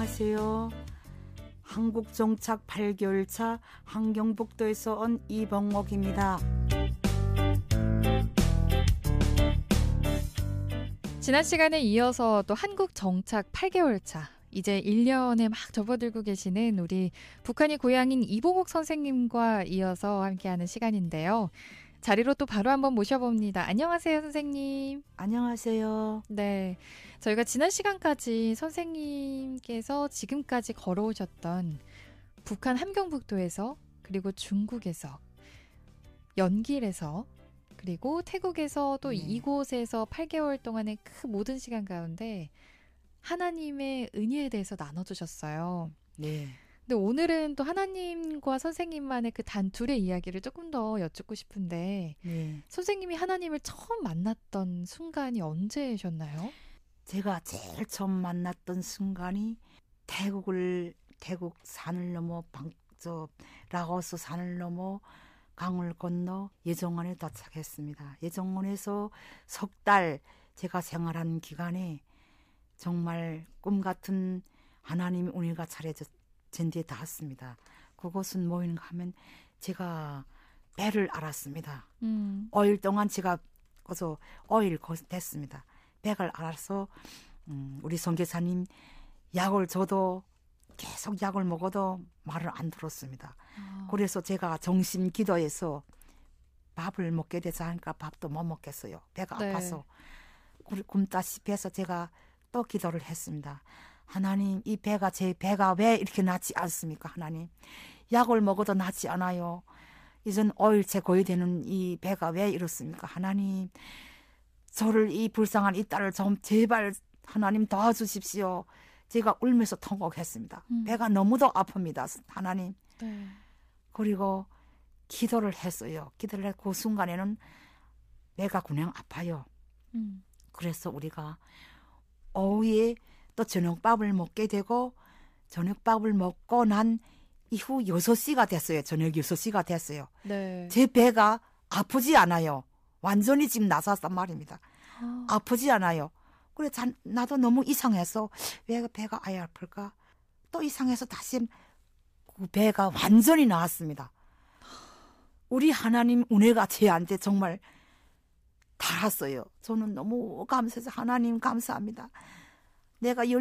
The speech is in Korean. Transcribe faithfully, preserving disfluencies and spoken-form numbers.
안녕하세요. 한국 정착 팔 개월 차 함경북도에서 온 이봉옥입니다. 지난 시간에 이어서 또 한국 정착 팔 개월 차, 이제 일 년에 막 접어들고 계시는 우리 북한이 고향인 이봉옥 선생님과 이어서 함께하는 시간인데요. 자리로 또 바로 한번 모셔봅니다. 안녕하세요, 선생님. 안녕하세요. 네, 저희가 지난 시간까지 선생님께서 지금까지 걸어오셨던 북한 함경북도에서, 그리고 중국에서, 연길에서, 그리고 태국에서 또 네. 이곳에서 팔 개월 동안의 그 모든 시간 가운데 하나님의 은혜에 대해서 나눠주셨어요. 네. 근데 오늘은 또 하나님과 선생님만의 그 단 둘의 이야기를 조금 더 여쭙고 싶은데 네. 선생님이 하나님을 처음 만났던 순간이 언제셨나요? 제가 제일 처음 만났던 순간이 태국을 태국 산을 넘어 방, 저 라오스 산을 넘어 강을 건너 예정원에 도착했습니다. 예정원에서 석 달 제가 생활하는 기간에 정말 꿈 같은 하나님의 은혜가 차려진 데에 닿았습니다. 그곳은 뭐인가 하면 제가 배를 알았습니다. 음. 오 일 동안 제가 거기서 오 일 됐습니다. 배를 알아서 음, 우리 선교사님 약을 줘도 계속 약을 먹어도 말을 안 들었습니다. 아. 그래서 제가 정심 기도해서 밥을 먹게 되지 않으니까 밥도 못 먹겠어요. 배가 네. 아파서. 굶다시피 해서 제가 또 기도를 했습니다. 하나님, 이 배가 제 배가 왜 이렇게 낫지 않습니까? 하나님, 약을 먹어도 낫지 않아요. 이젠 오 일째 거의 되는 이 배가 왜 이렇습니까? 하나님, 저를 이 불쌍한 이 딸을 좀 제발 하나님 도와주십시오. 제가 울면서 통곡했습니다. 음. 배가 너무도 아픕니다. 하나님. 네. 그리고 기도를 했어요. 기도를 했고 그 순간에는 배가 그냥 아파요. 음. 그래서 우리가 오후에 또 저녁밥을 먹게 되고 저녁밥을 먹고 난 이후 여섯 시가 됐어요. 저녁 여섯 시가 됐어요. 네. 제 배가 아프지 않아요. 완전히 지금 나섰단 말입니다. 아. 아프지 않아요. 그래 잔, 나도 너무 이상해서 왜 배가 아예 아플까? 또 이상해서 다시 그 배가 완전히 나았습니다. 우리 하나님 은혜가 제한테 정말 닿았어요. 저는 너무 감사해서 하나님 감사합니다. 내가